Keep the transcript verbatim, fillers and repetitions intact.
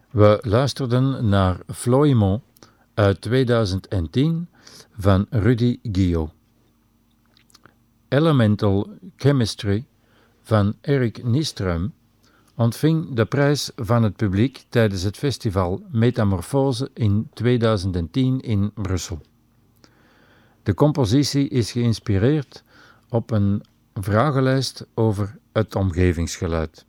We luisterden naar Floimont uit tweeduizend tien van Rudy Guillot. Elemental Chemistry van Erik Nyström ontving de prijs van het publiek tijdens het festival Metamorfose in tweeduizend tien in Brussel. De compositie is geïnspireerd op een vragenlijst over het omgevingsgeluid.